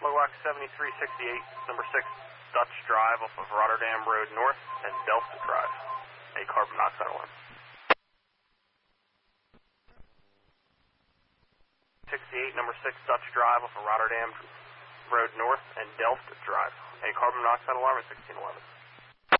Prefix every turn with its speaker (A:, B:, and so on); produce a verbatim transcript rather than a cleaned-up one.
A: Lowax seventy-three sixty-eight, number six, Dutch Drive off of Rotterdam Road North and Delft Drive. A carbon monoxide alarm. sixty-eight, number six, Dutch Drive off of Rotterdam Road North and Delft Drive. A carbon monoxide alarm at sixteen eleven.